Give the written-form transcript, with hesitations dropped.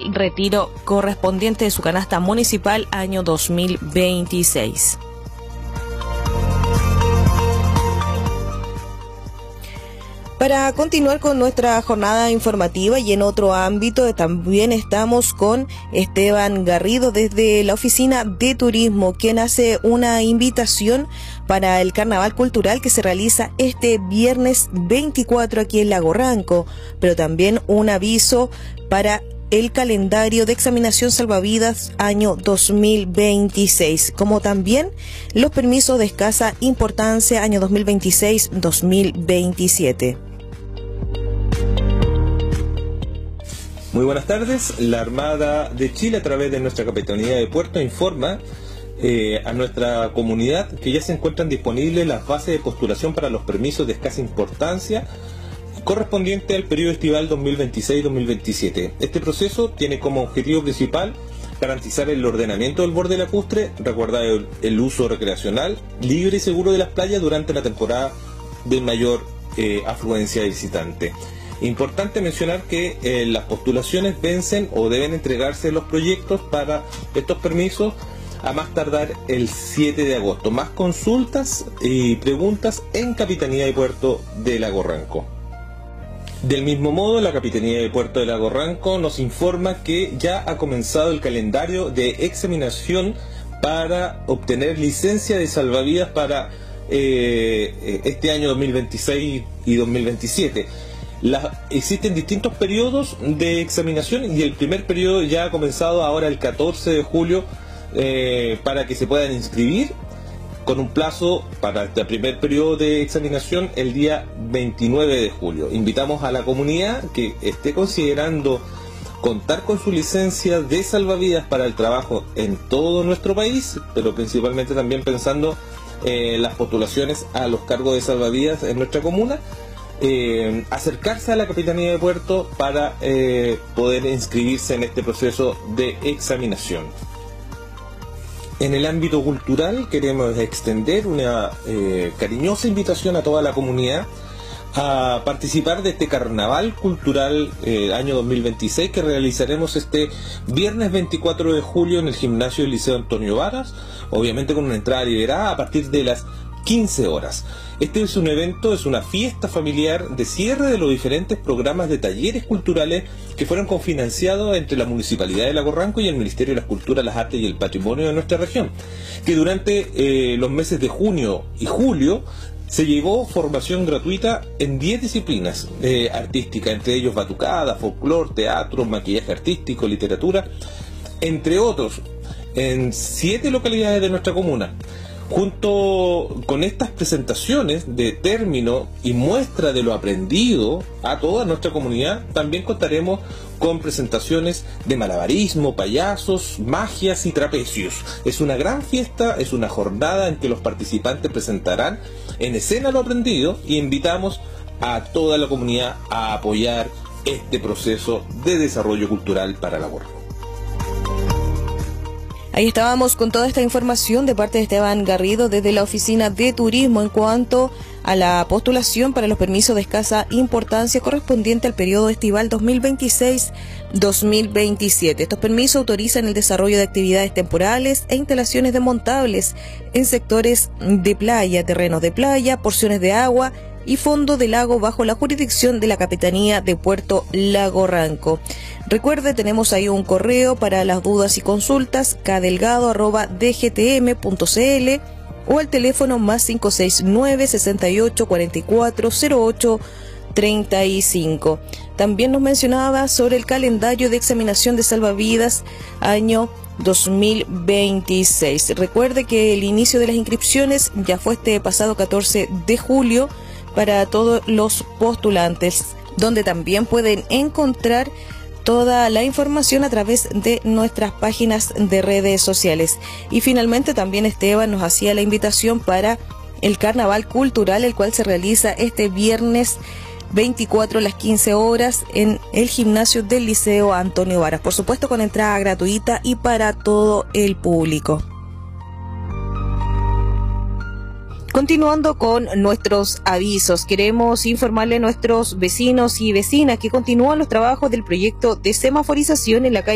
el retiro correspondiente de su canasta municipal año 2026. Para continuar con nuestra jornada informativa y en otro ámbito, también estamos con Esteban Garrido desde la Oficina de Turismo, quien hace una invitación para el Carnaval Cultural que se realiza este viernes 24 aquí en Lago Ranco, pero también un aviso para el calendario de examinación salvavidas año 2026, como también los permisos de escasa importancia año 2026-2027. Muy buenas tardes. La Armada de Chile, a través de nuestra Capitanía de Puerto, informa a nuestra comunidad que ya se encuentran disponibles las bases de postulación para los permisos de escasa importancia correspondiente al periodo estival 2026-2027. Este proceso tiene como objetivo principal garantizar el ordenamiento del borde lacustre, resguardar el uso recreacional libre y seguro de las playas durante la temporada de mayor afluencia de visitantes. Importante mencionar que las postulaciones vencen o deben entregarse los proyectos para estos permisos a más tardar el 7 de agosto. Más consultas y preguntas en Capitanía de Puerto de Lago Ranco. Del mismo modo, la Capitanía de Puerto de Lago Ranco nos informa que ya ha comenzado el calendario de examinación para obtener licencia de salvavidas para este año 2026 y 2027. Existen distintos periodos de examinación y el primer periodo ya ha comenzado ahora el 14 de julio para que se puedan inscribir, con un plazo para este primer periodo de examinación el día 29 de julio. Invitamos a la comunidad que esté considerando contar con su licencia de salvavidas para el trabajo en todo nuestro país, pero principalmente también pensando en las postulaciones a los cargos de salvavidas en nuestra comuna. Acercarse a la Capitanía de Puerto para poder inscribirse en este proceso de examinación. En el ámbito cultural queremos extender una cariñosa invitación a toda la comunidad a participar de este Carnaval Cultural año 2026 que realizaremos este viernes 24 de julio en el gimnasio del Liceo Antonio Varas, obviamente con una entrada liberada a partir de las 15 horas. Este es un evento, es una fiesta familiar de cierre de los diferentes programas de talleres culturales que fueron cofinanciados entre la Municipalidad de Lago Ranco y el Ministerio de las Culturas, las Artes y el Patrimonio de nuestra región, que durante los meses de junio y julio se llevó formación gratuita en 10 disciplinas artísticas, entre ellos batucada, folclore, teatro, maquillaje artístico, literatura, entre otros, en 7 localidades de nuestra comuna. Junto con estas presentaciones de término y muestra de lo aprendido a toda nuestra comunidad, también contaremos con presentaciones de malabarismo, payasos, magias y trapecios. Es una gran fiesta, es una jornada en que los participantes presentarán en escena lo aprendido y invitamos a toda la comunidad a apoyar este proceso de desarrollo cultural para la Borja. Ahí estábamos con toda esta información de parte de Esteban Garrido desde la Oficina de Turismo en cuanto a la postulación para los permisos de escasa importancia correspondiente al periodo estival 2026-2027. Estos permisos autorizan el desarrollo de actividades temporales e instalaciones desmontables en sectores de playa, terrenos de playa, porciones de agua y fondo del lago bajo la jurisdicción de la Capitanía de Puerto Lago Ranco. Recuerde, tenemos ahí un correo para las dudas y consultas, kdelgado@dgtm.cl o al teléfono más 569 68 44 08 35. También nos mencionaba sobre el calendario de examinación de salvavidas año 2026. Recuerde que el inicio de las inscripciones ya fue este pasado 14 de julio para todos los postulantes, donde también pueden encontrar toda la información a través de nuestras páginas de redes sociales. Y finalmente también Esteban nos hacía la invitación para el Carnaval Cultural, el cual se realiza este viernes 24 a las 15 horas en el gimnasio del Liceo Antonio Varas, por supuesto con entrada gratuita y para todo el público. Continuando con nuestros avisos, queremos informarle a nuestros vecinos y vecinas que continúan los trabajos del proyecto de semaforización en la calle